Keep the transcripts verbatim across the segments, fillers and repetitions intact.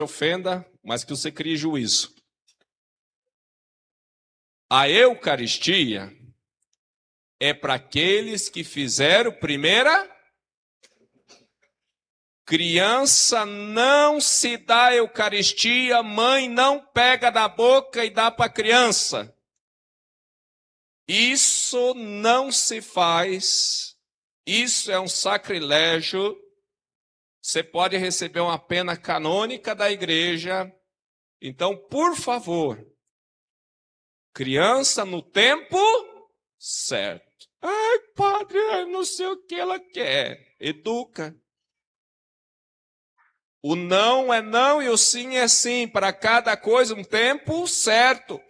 ofenda, mas que você crie juízo. A Eucaristia é para aqueles que fizeram primeira. Criança não se dá Eucaristia, mãe não pega da boca e dá para a criança. Isso não se faz, isso é um sacrilégio. Você pode receber uma pena canônica da igreja. Então, por favor, criança no tempo certo. Ai, padre, eu não sei o que ela quer. Educa. O não é não e o sim é sim. Para cada coisa um tempo certo.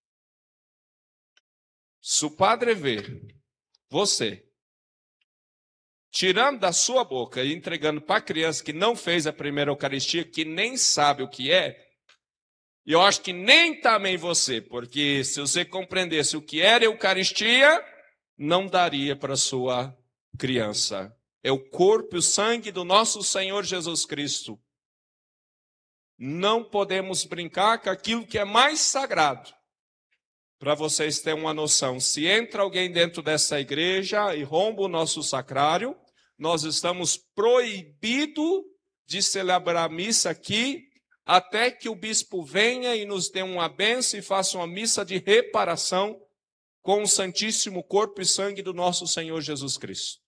Se o padre vê você tirando da sua boca e entregando para a criança que não fez a primeira Eucaristia, que nem sabe o que é, e eu acho que nem também você, porque se você compreendesse o que era Eucaristia, não daria para sua criança. É o corpo e o sangue do nosso Senhor Jesus Cristo. Não podemos brincar com aquilo que é mais sagrado. Para vocês terem uma noção, se entra alguém dentro dessa igreja e rompe o nosso sacrário, nós estamos proibidos de celebrar a missa aqui, até que o bispo venha e nos dê uma bênção e faça uma missa de reparação com o santíssimo corpo e sangue do nosso Senhor Jesus Cristo.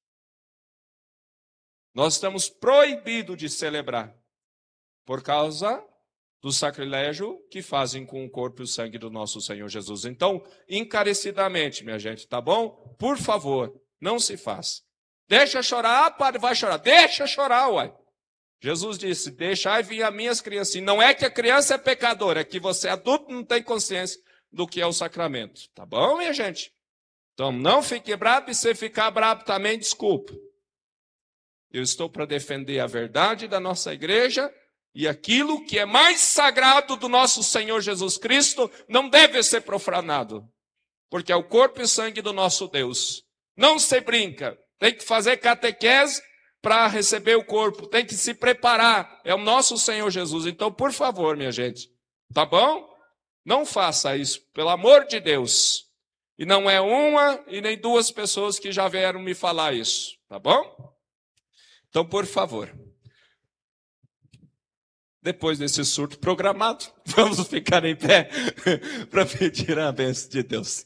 Nós estamos proibidos de celebrar, por causa do sacrilégio que fazem com o corpo e o sangue do nosso Senhor Jesus. Então, encarecidamente, minha gente, tá bom? Por favor, não se faça. Deixa chorar, ah, padre, vai chorar. Deixa chorar, uai. Jesus disse, deixai vir as minhas crianças. E não é que a criança é pecadora, é que você adulto não tem consciência do que é o sacramento. Tá bom, minha gente? Então, não fique bravo, e se ficar bravo também, desculpa. Eu estou para defender a verdade da nossa igreja, e aquilo que é mais sagrado do nosso Senhor Jesus Cristo não deve ser profanado, porque é o corpo e sangue do nosso Deus. Não se brinca, tem que fazer catequese para receber o corpo, tem que se preparar, é o nosso Senhor Jesus. Então, por favor, minha gente, tá bom? Não faça isso, pelo amor de Deus. E não é uma e nem duas pessoas que já vieram me falar isso, tá bom? Então, por favor. Depois desse surto programado, vamos ficar em pé para pedir a bênção de Deus.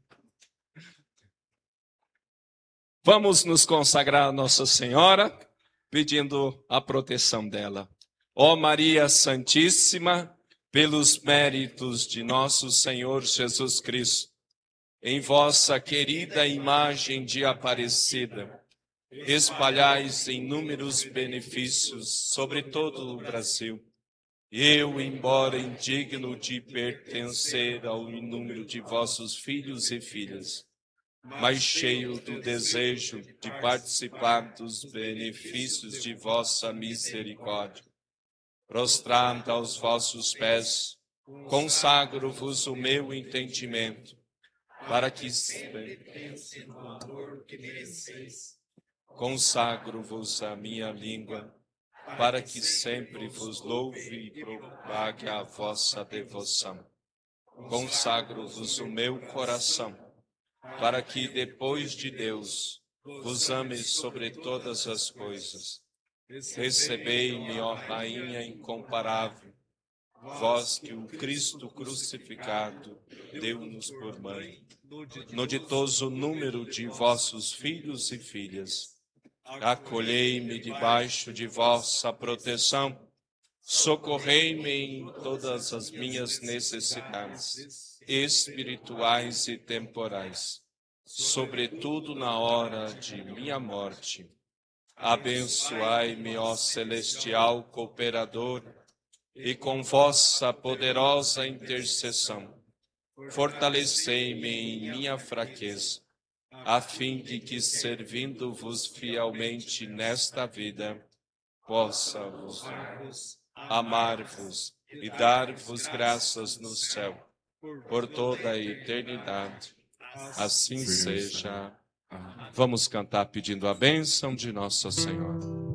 Vamos nos consagrar a Nossa Senhora, pedindo a proteção dela. Ó Maria Santíssima, pelos méritos de nosso Senhor Jesus Cristo, em vossa querida imagem de Aparecida, espalhais inúmeros benefícios sobre todo o Brasil. Eu, embora indigno de pertencer ao número de vossos filhos e filhas, mas cheio do desejo de participar dos benefícios de vossa misericórdia, prostrado aos vossos pés, consagro-vos o meu entendimento, para que no amor que mereceis, consagro-vos a minha língua, para que sempre vos louve e propague a vossa devoção. Consagro-vos o meu coração, para que, depois de Deus, vos ame sobre todas as coisas. Recebei-me, ó Rainha incomparável, vós que o Cristo crucificado deu-nos por mãe, no ditoso número de vossos filhos e filhas. Acolhei-me debaixo de vossa proteção, socorrei-me em todas as minhas necessidades, espirituais e temporais, sobretudo na hora de minha morte. Abençoai-me, ó celestial cooperador, e com vossa poderosa intercessão, fortalecei-me em minha fraqueza, a fim de que, servindo-vos fielmente nesta vida, possa-vos amar-vos e dar-vos graças no céu, por toda a eternidade. Assim seja. Vamos cantar pedindo a bênção de Nossa Senhora.